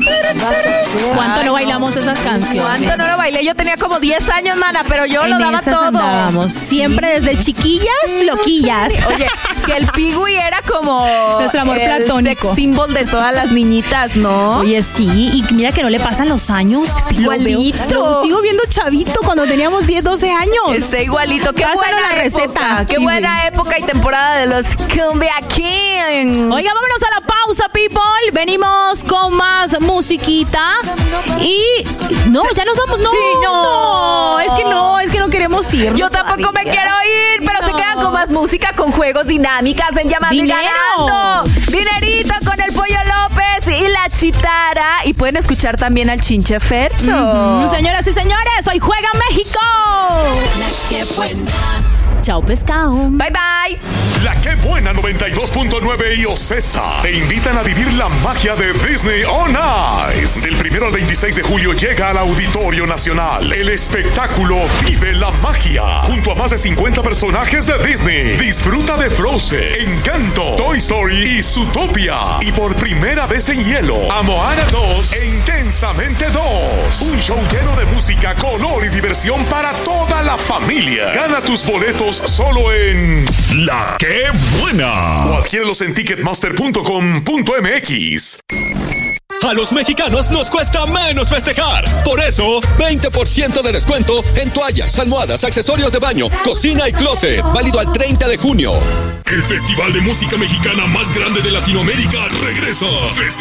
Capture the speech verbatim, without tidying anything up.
¿Cuánto no bailamos esas canciones? ¿Cuánto no lo bailé? Yo tenía como diez años, mana, pero yo en lo daba esas todo. Andábamos. Siempre desde chiquillas, loquillas. Oye, que el Pigui era como nuestro amor el platónico. sex symbol de todas las niñitas, ¿no? Oye, sí, y mira que no le pasan los años. Está igualito. Lo, veo, lo sigo viendo chavito cuando teníamos diez, doce años. Está igualito. Qué Pásanos buena la receta. época. Qué Pigui. buena época y temporada de los Cumbia Kings. Oiga, vámonos a la pausa, people. Venimos con más musiquita. Y no, ya nos vamos. No, Sí, no. no, es que no, es que no queremos ir. Yo tampoco me quiero ir, pero se quedan con más música, con juegos, dinámicas, en Llamando ¡Dinero! y Ganando. Dinerito con el Pollo López y la Chitara. Y pueden escuchar también al Chinche Fercho. Mm, señoras y señores, hoy juega México. Qué buena. Chao, pescado. Bye, bye. La Que Buena noventa y dos punto nueve y Ocesa te invitan a vivir la magia de Disney On Ice. Del primero al veintiséis de julio llega al Auditorio Nacional el espectáculo Vive la Magia, junto a más de cincuenta personajes de Disney. Disfruta de Frozen, Encanto, Toy Story y Zootopia. Y por primera vez en hielo, a Moana dos e Intensamente dos. Un show lleno de música, color y diversión para toda la familia. Gana tus boletos solo en La Que Buena. O adquiérelos en ticketmaster punto com punto m x. A los mexicanos nos cuesta menos festejar. Por eso, veinte por ciento de descuento en toallas, almohadas, accesorios de baño, cocina y closet. Válido al treinta de junio. El festival de música mexicana más grande de Latinoamérica regresa. Festival